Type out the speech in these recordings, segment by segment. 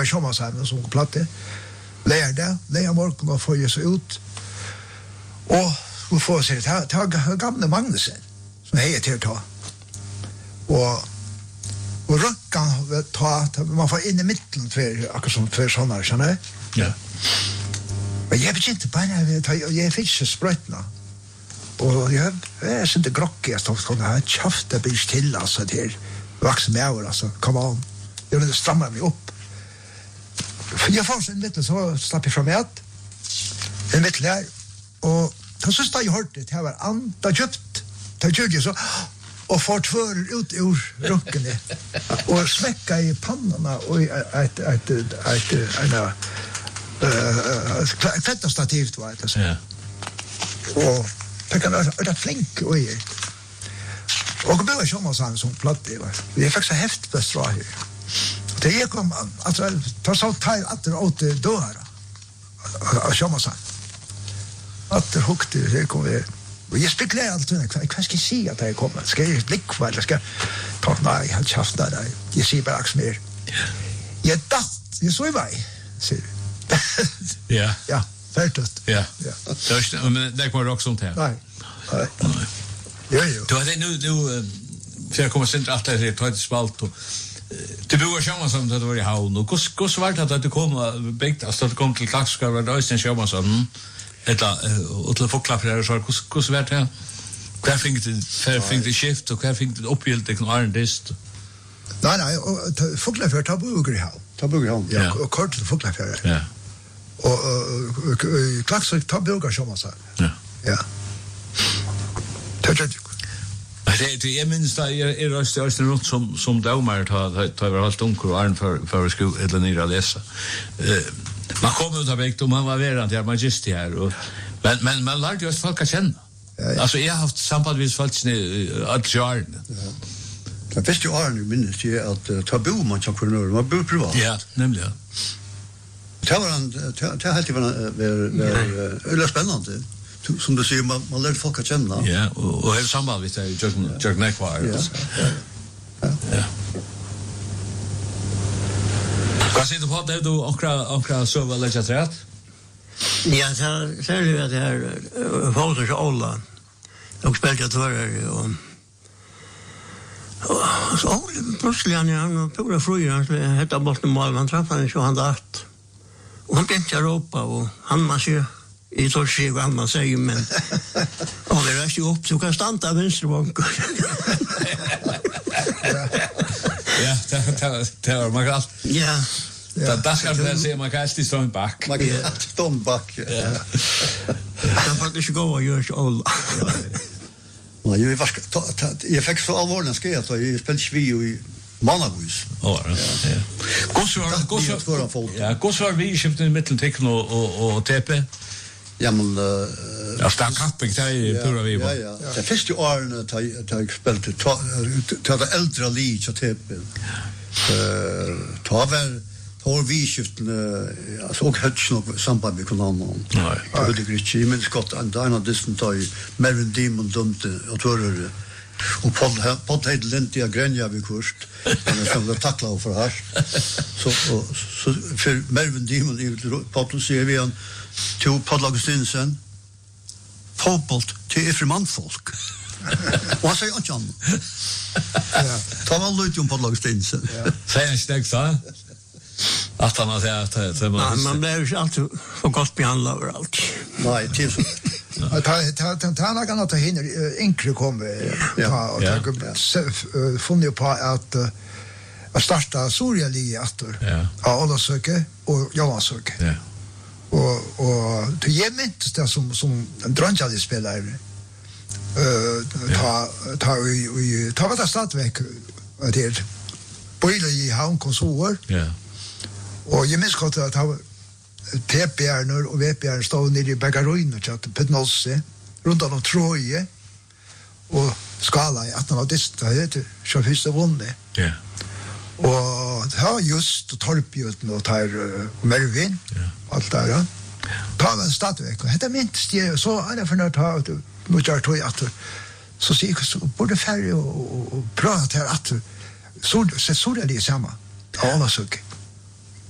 bygga Sjåmannsheimen som platte. Leia morgen og får seg ut. Og vi får se det gamle Magnusen, som heier til å ta. Og røkken ta, man får inn i midten akkurat som for sånne, skjønner jeg? Ja. Men jeg begynte bare, jeg fikk ikke sprøytene. Og jeg synes det grokke, jeg stod sånn, jeg kjaftet blir stille, altså, til vaksen med over, altså, come on. Jeg ville stramme meg opp. For jeg får en mittel, så slapp jeg fra meg en mittel her, og da synes jeg hørte det, jeg var anda kjøpt, da kjørte jeg så, og får tvører ut ur runkene, og smekka i pannene, og kvettastativt var det, så. Og det kan være flink og jeg. Og det var Sjåmannsheimen som platt det var. Jeg fikk så heft på strå her. Det jeg kom, altså, ta så teil at det åtte døra av Sjåmannsheimen. At det hukte, det kom vi. Og jeg spekulerer alltid, hva skal jeg si at jeg kommer? Skal jeg blikva, eller skal jeg ta, nei, jeg har kjaft der, jeg sier bare akkurat mer. Jeg datt, jeg så i vei, sier du. Ja. Ja, ferdig. Ja. Men det kommer också inte här. Nej. Jo. Du hade nu för jag kommer sen allt det tar ett spalt och du bor Sjåman som det var i havn och hur svårt att du kom bägt alltså att du kom till Klaxska var det sen Sjåman som och till folklappar så hur svårt det Hva fick det skift och hva fick det uppgilt det kan dist. Nej, folklappar tar bor i havn. Ta bor i havn. Ja, och kort till folklappar. Ja. Og Klaxvik ta bjørga Sjåmannsheimen. Ja. Ja. Det jeg minns da, jeg røste rundt som daumar, da jeg var alt unker og arn for å skru eller nere å lese. Man kom ut av vekt og man var verant her, man gist her, men man lærte jo at folk å kjenne. Altså, jeg har haft sambandvis folk alt kjøren. Det første årene minnes jeg at ta bo man kjøkker når man bor privat. Ja, nemlig, ja. Det var helt väldigt spännande. Som du säger, man lärde folk att känna. Ja, och helt samband vid det Jörg Nekvar. Ja. Vad sitter på det du akra söva lägga trätt? Ja, så är det här Foters Olla. Och spelar tvåor och så plötsligt han pura frugan så hette bort mål man träffade så han datt. Och han började ropa och han marscherade i torsk vad man säger men och det räckte upp så kan stanna vänsterbank. Ja, det var man galt. Ja. Det ska man säga man kan alltid stå en back. Man kan stå en back. Ja. Det faktiskt gå och göra så all. Nej, jag fick så allvarligt skräck att jag spelade svio i Manavus. Ja. Gås var vi skiftet i mitteltecken och TP. Ja, men ja, stan kapping där i pura vi var. Ja. Det första året jag spelade ta det äldre lig och TP. Ta väl har vi skiftet alltså och hött nog samband med någon. Nej. Det är grymt. Men skott en distant i Melvin Demon dömte och tror och på det läntiga gränja vi kust men som det tackla för här så för Melvin Demon i på ser vi en till Podlagstinsen fotboll till ifråmanfolk vad säger han ja ta väl ut på Podlagstinsen säger han snägt så att han har sagt att man blir ju alltid för gott behandlad överallt. Nej, till Ta kan ta hinner enkle kommer funnit på att starta Sorjali efter. Ja. Alla söker och jag söker. Ja. Och till jämnt det som en drönjade spelare ta vad det stadväck det boila i havn konsor. Ja. Och jag minns gott att TPR och VPR stod nere i Bäckaruin och chatt Petnosse runt om Troje och skala i 18 av dista heter så första vunne. Ja. Och ja just Torpjuten och tar Melvin. Ja. Allt där. Ja. Ta en stadväck och det minst det så är det för något att nu gör tror jag att så ser jag så både färg och prata här att så det är samma. Alla söker.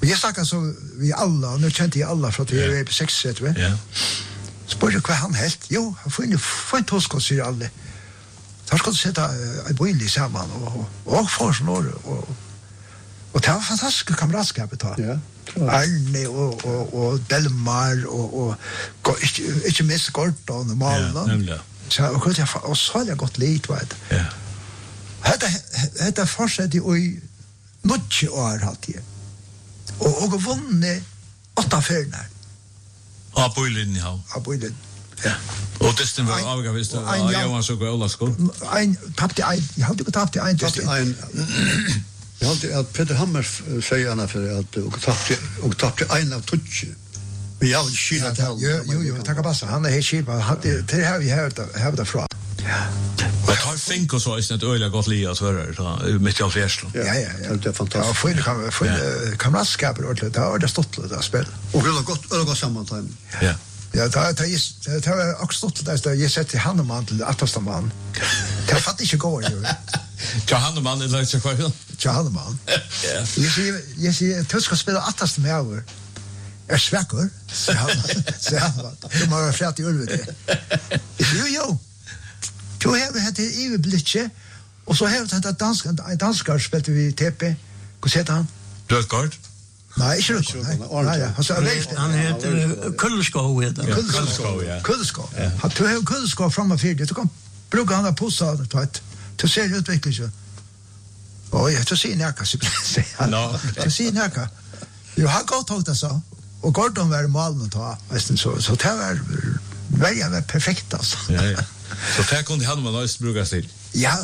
jag snackar så vi alla, nu kände jag alla för att vi är på 6 sätt, va? Ja. Spår vad han helt. Jo, han får en toskott sig alla. Så ska du sätta en boil i samman och få sån och det var fantastiskt kamratskap då. Ja. Arne och Delmar och inte minst Gordon och Malin. Ja, nämligen. Så jag kunde och så hade jag gått lite vet. Ja. Hetta fortsatte i något år hade jag. Och vunnit 8 färnar. Ja, boilen i havn. Av boilen. Ja. Och det var avgått visst. Ja, jag var så gå alla skål. Tappte en. Jag hade tappat en. Jag hade att Peter Hammers säger han för att och tappade en av touch. Vi har ju skilat här. Jo, tackar passa. Han är helt skipa. Hade det här vi har det från. Ja. Men har fink och så är det öliga gott lia så där mitt i all färslan. Ja. Det är fantastiskt. Ja, för kamratskap ordentligt. Det har det stått lite att spela. Och det har gått samman. Ja. Ja, det har också stått där jag sett till Hanneman till Atlastamman. Det har fattat inte går ju. Ja, Hanneman är lite så kvar. Ja, Hanneman. Ja. Jag ser att du ska spela Atlastamman. Är sväckor. Så han. De har fått i ulvet. Jo. Du har det i blitche och så har det danskar spelat vi TP. Hur heter han? Rödgård. Nej, inte Rödgård. Nej, han heter Kullskov heter han. Kullskov, ja. Kullskov. Han tog Kullskov framme för det. Du kan bruka han på så att du ser utvecklingen. Oj, jag ser näka så säger. No. Jag ser näka. Jag har gått tagit det så. Och Gordon var mål att ta. Visst så det var väl perfekt alltså. Ja. Så där kunde han man löst bruka sig. Ja.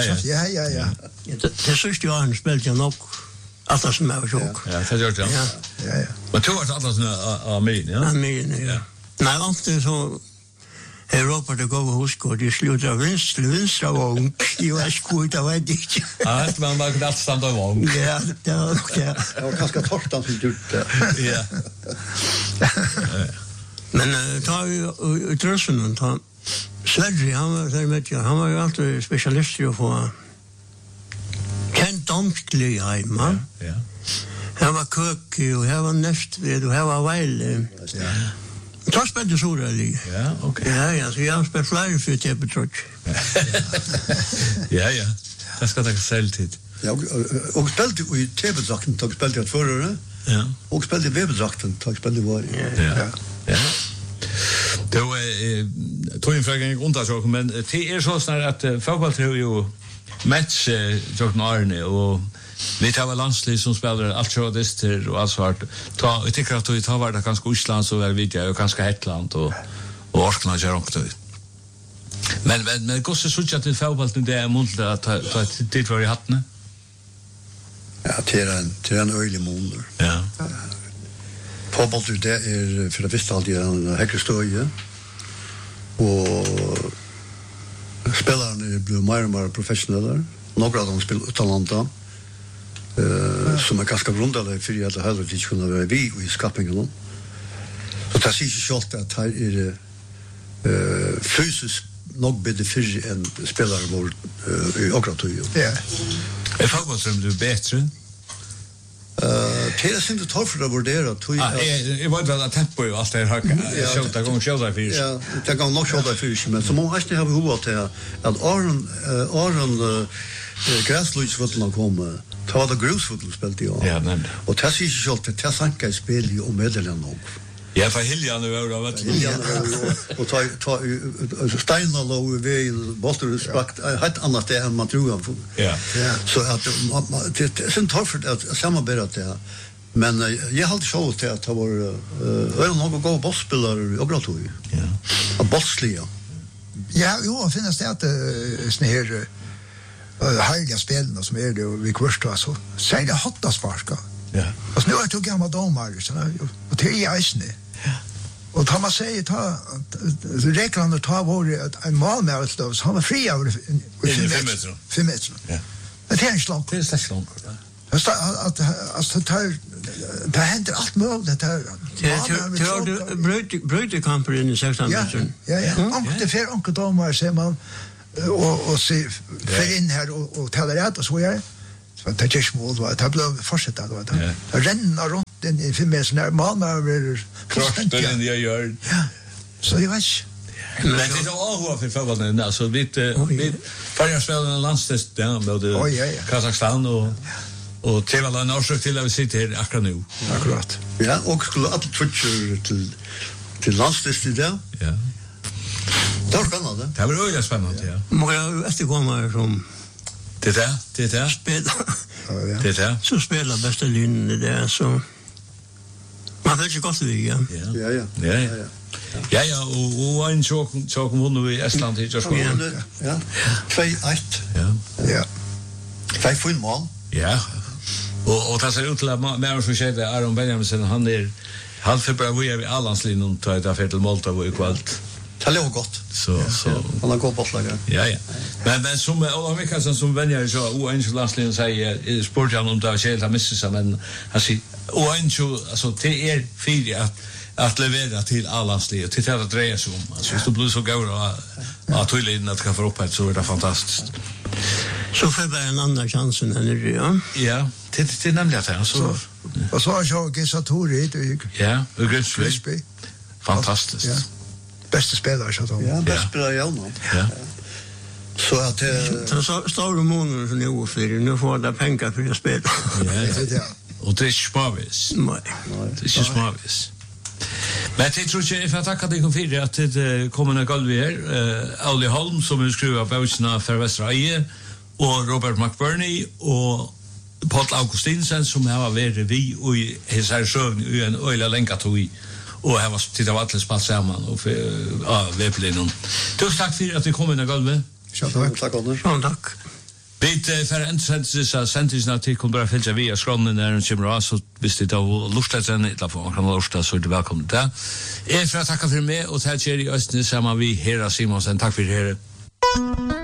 Det sista jag han spelat jag nog alla som är sjuk. Ja, det gör det. Ja. Men tror att alla såna armén, ja. Armén, ja. Nej, inte så Europa det går hos går det slutar vinstra vång. Det var skit av det inte. Ja, man var knappt stand av vång. Ja, det var Det var ganska torsdagen som gjort det. Ja. Men ta ju trösten ta Sverige han var ju alltid specialist i att få Kent Domskli hemma. Ja. Han var köki och han var nästved och han var väl. Ja. Ta spelade så där. Ja, okej. Ja, så jag spelar flyer för TP Trotch. Ja. Det ska ta selvtid. Ja, och spelade i TV-drakten, tog spelade jag förra. Ja. Och spelade i webbdrakten, tog spelade var. Ja. Då tog en fråga runt så men det är så snart att fotboll tror ju match Jordan Arne och vi tar väl landslag som spelar allt så det och alltså vart ta jag tycker att vi tar vart kanske Island så väl vet jag och kanske Hetland och Orkland gör också. Men går så att det fotboll nu det är muntligt att ta det var i hatten. Ja, till en öjlig månader. Ja. Fotboll det är för det visst alltid en häckerstöje. Och spelarna blir mer och mer professionella. Några av dem spelar utanlanda. Som är ganska grundade för att det hade inte kunnat vara vi i skapningen. Så det ser sig självt att här är fysiskt nog bättre för en spelare vår i Okratoy. Ja. Är fotboll som du bättre? Det är inte torr för att värdera. Jag vet väl att tempo är allt det här. Skjuta gång skjuta för. Ja, det kan nog skjuta för men så många har vi hur att Aron gräslutsfotbollen kommer. Ta det grusfotboll spelat i år. Ja, men. Och det ser sig självt att det sanka spel i Medelland nog. Ja, för Hiljan nu över vad. Och ta Steinar låg vi bollar spakt helt annat än man tror. Ja. Så att det är sen torrt att samarbeta det. Men jag har alltid sjått att det var några goda bollspelare i Obratoy. Ja. Och bollsliga. Ja, jo, finns det att såna här härliga spelen som är det vi kvörst alltså. Säg det hotta sparka. Ja. Och nu är det gamla domare så och det är isne. Ja. Och tar man säger ta reglerna tar var en mål med att så han var fri över 5 meter. Ja. Det är en slag. Det är slags långt. Att det händer allt möjligt där. Det bröt kampen i 16 minuter. Ja. Och det för onkel domare säger man och se för in här och talar rätt och så gör. Så det är ju mål vad det blev fortsätta då. Det renner runt in i 5 meter när mamma är Kroppen jag gör. Ja. Så det var Men det är också för fotbollen alltså vi förra spelen landstest där med Kazakstan och det var en orsak till att vi sitter här akkurat nu. Akkurat. Ja, och skulle att twitcher till landstest där. Ja. Det var spännande. Det var öliga spännande, ja. Må jag efterkomma som Det där. spelar. Ja. Det där. Så spelar bästa linjen där så. Man vet ju gott vi, ja. Ja, och en så kom hon i Estland hit just nu. Ja. 2-1. Ja. 5 mål. Ja. Och det ser ut till att mer så skedde Aron Benjaminsen han halvfebruari vi är vid Allandslinjen tar det för till Malta och kvalt. Det låg gott. Så Han har gått bortlaget. Ja. Men som Ola Mikkelsen som vänjer så oense landslinjen säger sportjan om det har skett missat sig men han säger oense alltså det fyra att leverera till Allandslinjen till att dreja sig om. Alltså det blir så gåra att tydligen att kan få upp så är det fantastiskt. Så får vi en annan chans än det, ja. Ja, det nämligen att så. Och så har jag Gesatori det. Ja, och Grimsby. Fantastiskt. Ja. Bästa spelare så då. Ja, bästa spelare jag nu. Ja. Så att Så stora månader som nu för nu får det pengar för att spela. Ja. Och det är smavis. Nej. Det är smavis. Men jag tror inte för att tacka dig för att det kommer en golv här. Auli Holm som har skrivit böckerna för Västra Eje och Robert McBurney och Paul Augustinsen som har varit vi och i Hesarsjön i en öjla länkat och här var titta vad alla spalt samman och för webblinjen. Tusen tack för att du kom in i golvet. tack Anders. Ja, tack. Vet för en sentence till kommer bara följa via skronen när den kommer så visst det då lustar sen eller för kan lusta så det välkommen där. För att tacka för mig och tack till er i Östnäs samma vi Hera Simonsen tack för det.